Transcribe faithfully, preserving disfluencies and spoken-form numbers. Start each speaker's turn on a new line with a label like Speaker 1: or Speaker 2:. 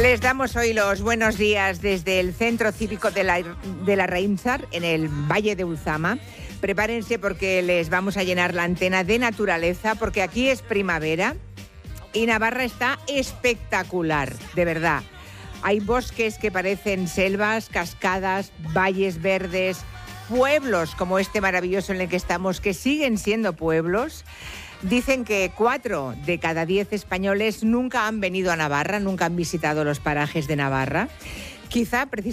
Speaker 1: Les damos hoy los buenos días desde el Centro Cívico de la, de la Reimsar, en el Valle de Ulzama. Prepárense porque les vamos a llenar la antena de naturaleza, porque aquí es primavera y Navarra está espectacular, de verdad. Hay bosques que parecen selvas, cascadas, valles verdes, pueblos como este maravilloso en el que estamos, que siguen siendo pueblos. Dicen que cuatro de cada diez españoles nunca han venido a Navarra, nunca han visitado los parajes de Navarra. Quizá precisamente